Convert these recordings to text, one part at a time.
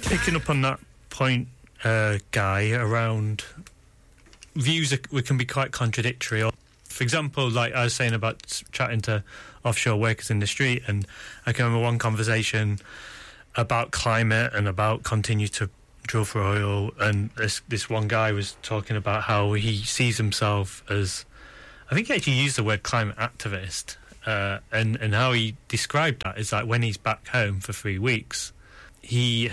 Picking up on that point, Guy, around views can be quite contradictory. Or, for example, like I was saying about chatting to offshore workers in the street, and I can remember one conversation about climate and about continue to drill for oil, and this one guy was talking about how he sees himself as, I think he actually used the word climate activist, and how he described that is like when he's back home for 3 weeks, he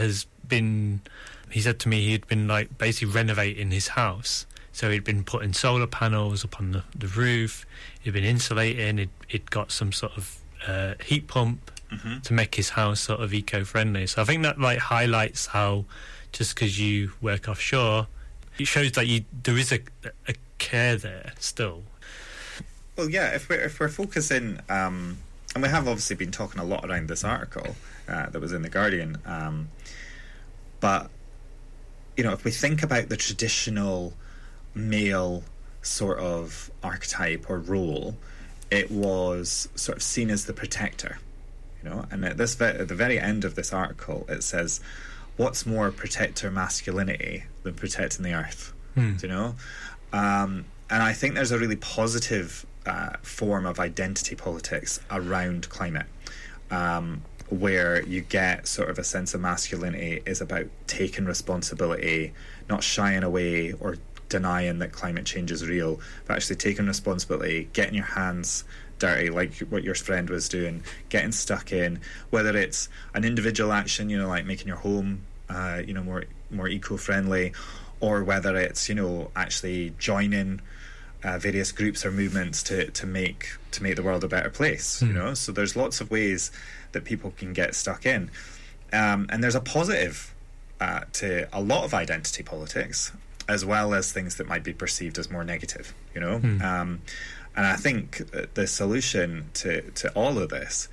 said to me he'd been like basically renovating his house. So he'd been putting solar panels up on the roof, he'd been insulating, he'd got some sort of heat pump to make his house sort of eco-friendly. So I think that like highlights how just because you work offshore, it shows that there is a care there still. Well, yeah, if we're focusing, and we have obviously been talking a lot around this article that was in The Guardian, but, you know, if we think about the traditional male sort of archetype or role, it was sort of seen as the protector, you know, and at the very end of this article, it says, what's more protector masculinity than protecting the earth? Do you know? And I think there's a really positive form of identity politics around climate, where you get sort of a sense of masculinity is about taking responsibility, not shying away or denying that climate change is real, but actually taking responsibility, getting your hands dirty, like what your friend was doing, getting stuck in, whether it's an individual action, you know, like making your home you know, more eco-friendly, or whether it's, you know, actually joining various groups or movements to make the world a better place, you know. So there's lots of ways that people can get stuck in, and there's a positive to a lot of identity politics, as well as things that might be perceived as more negative, you know. And I think the solution to all of this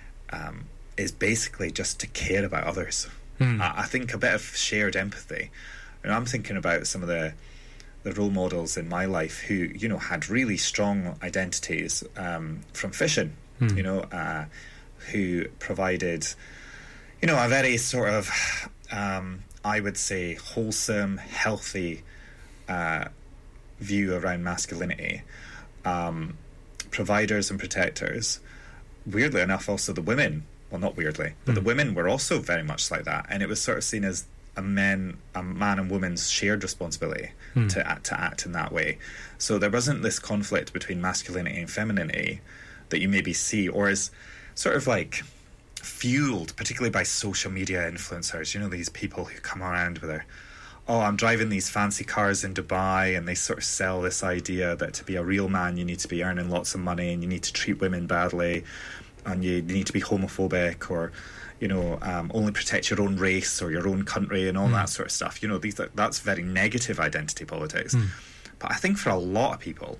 is basically just to care about others. I think a bit of shared empathy. You know, I'm thinking about some of the role models in my life who, you know, had really strong identities from fishing, you know, who provided, you know, a very sort of, I would say, wholesome, healthy view around masculinity. Providers and protectors. Weirdly enough, also the women, well, not weirdly, but the women were also very much like that, and it was sort of seen as a man and woman's shared responsibility to act in that way. So there wasn't this conflict between masculinity and femininity that you maybe see, or is sort of like fueled particularly by social media influencers. You know, these people who come around with their, oh, I'm driving these fancy cars in Dubai, and they sort of sell this idea that to be a real man you need to be earning lots of money, and you need to treat women badly, and you need to be homophobic, or, you know, only protect your own race or your own country and all that sort of stuff. You know, that's very negative identity politics. But I think for a lot of people,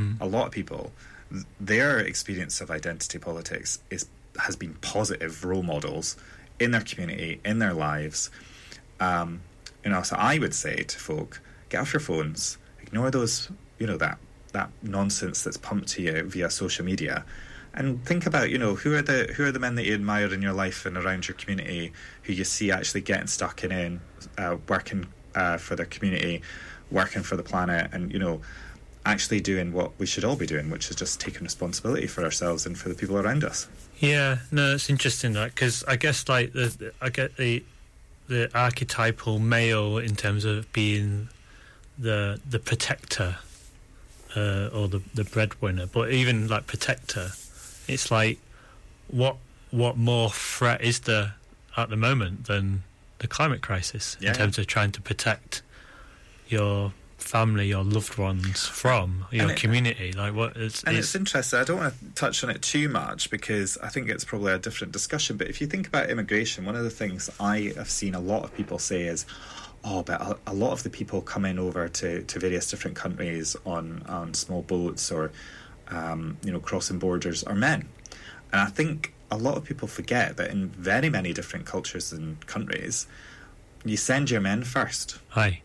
their experience of identity politics has been positive role models in their community, in their lives. You know, so I would say to folk, get off your phones, ignore those, you know, that nonsense that's pumped to you via social media, and think about, you know, who are the men that you admire in your life and around your community, who you see actually getting stuck in working for their community, working for the planet, and, you know, actually doing what we should all be doing, which is just taking responsibility for ourselves and for the people around us. Yeah, no, it's interesting that, because I guess like I get the archetypal male in terms of being the protector or the breadwinner, but even like protector, it's like what more threat is there at the moment than the climate crisis in terms of trying to protect your family, your loved ones from your community? Like, what is? And it's interesting. I don't want to touch on it too much because I think it's probably a different discussion. But if you think about immigration, one of the things I have seen a lot of people say is, "Oh, but a lot of the people coming over to various different countries on small boats or you know, crossing borders are men." And I think a lot of people forget that in very many different cultures and countries, you send your men first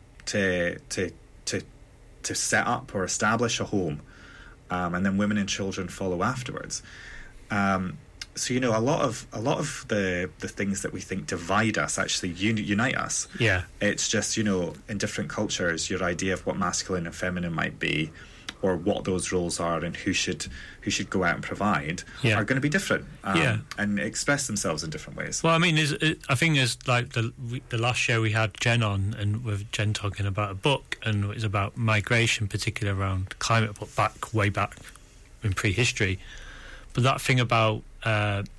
to set up or establish a home, and then women and children follow afterwards. so a lot of the things that we think divide us actually unite us. Yeah. It's just, in different cultures, your idea of what masculine and feminine might be, or what those roles are, and who should go out and provide, are going to be different, and express themselves in different ways. Well, I mean, I think there's like the last show we had Jen on, and with Jen talking about a book, and it was about migration, particularly around climate, but way back in prehistory. But that thing about